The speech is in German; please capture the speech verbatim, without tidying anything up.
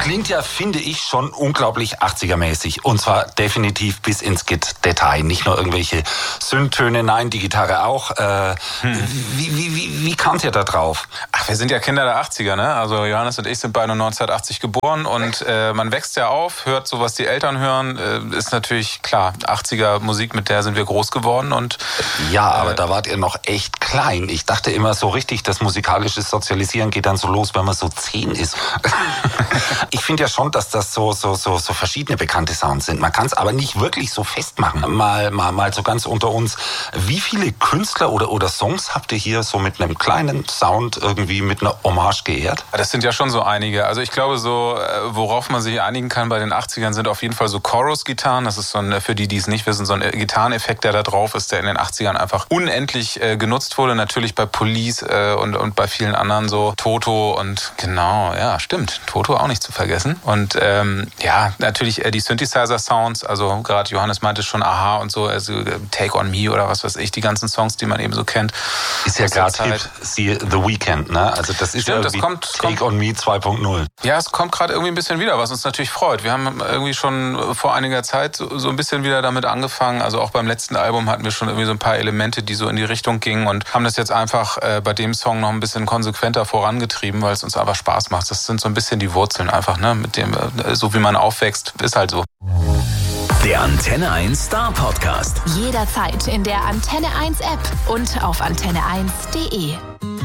klingt ja, finde ich, schon unglaublich achtziger-mäßig. Und zwar definitiv bis ins Detail. Nicht nur irgendwelche Synthtöne, nein, die Gitarre auch. Äh, hm. Wie, wie, wie, wie kamt ihr da drauf? Ach, wir sind ja Kinder der achtziger, ne? Also Johannes und ich sind beide neunzehnhundertachtzig geboren und äh, man wächst ja auf, hört so, was die Eltern hören. Äh, ist natürlich klar, achtziger Musik, mit der sind wir groß geworden. Und ja, aber äh, da wart ihr noch echt klein. Ich dachte immer so richtig, das musikalische Sozialisieren geht dann so los, wenn man so zehn ist. Ich finde ja schon, dass das so, so, so, so verschiedene bekannte Sounds sind. Man kann es aber nicht wirklich so festmachen. Mal, mal, mal so ganz unter uns. Wie viele Künstler oder, oder Songs habt ihr hier so mit einem kleinen Sound irgendwie mit einer Hommage geehrt? Das sind ja schon so einige. Also ich glaube so, worauf man sich einigen kann bei den achtzigern sind auf jeden Fall so Chorus-Gitarren. Das ist so ein, für die, die es nicht wissen, so ein Gitarreneffekt, der da drauf ist, der in den achtzigern einfach unendlich äh, genutzt wurde. Natürlich bei Police äh, und, und bei vielen anderen so. Toto und genau, ja, stimmt. Toto auch nicht zu vergessen. Und ähm, ja, natürlich äh, die Synthesizer-Sounds, also gerade Johannes meinte schon Aha und so, also Take On Me oder was weiß ich, die ganzen Songs, die man eben so kennt. Ist ja gerade hip, siehe The Weeknd, ne? Also das ist stimmt, ja das kommt, Take kommt, On Me zwei Punkt null. Ja, es kommt gerade irgendwie ein bisschen wieder, was uns natürlich freut. Wir haben irgendwie schon vor einiger Zeit so, so ein bisschen wieder damit angefangen. Also auch beim letzten Album hatten wir schon irgendwie so ein paar Elemente, die so in die Richtung gingen und haben das jetzt einfach äh, bei dem Song noch ein bisschen konsequenter vorangetrieben, weil es uns einfach Spaß macht. Das sind so ein bisschen die Wurzeln einfach, ne? Mit dem, so wie man aufwächst, ist halt so. Der Antenne eins Star Podcast. Jederzeit in der Antenne eins App und auf antenne eins punkt de.